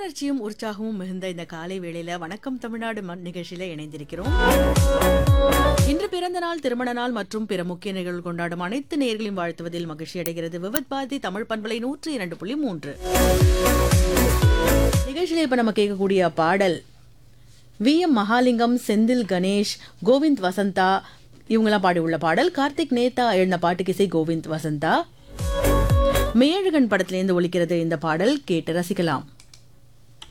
புத்துணர்ச்சியும் உற்சாகமும் மிகுந்த இந்த காலை வேளையில வணக்கம் தமிழ்நாடு நிகழ்ச்சியில இணைந்திருக்கிறோம். இன்று பிறந்த நாள், திருமண நாள் மற்றும் பிற முக்கிய நிகழ்வுகள் கொண்டாடும் அனைத்து நேயர்களையும் வாழ்த்துவதில் மகிழ்ச்சி அடைகிறது விவித் பாரதி தமிழ் பண்பலை 102.3. நிகழ்ச்சியில இப்ப நம்ம கேட்கக்கூடிய பாடல் வி.எம். மகாலிங்கம், செந்தில் கணேஷ், கோவிந்த் வசந்தா இவங்கெல்லாம் பாடியுள்ள பாடல். கார்த்திக் நேதா எழுந்த பாட்டுக்கு இசை கோவிந்த் வசந்தா. மேழகன் படத்திலிருந்து ஒலிக்கிறது இந்த பாடல். கேட்டு ரசிக்கலாம்.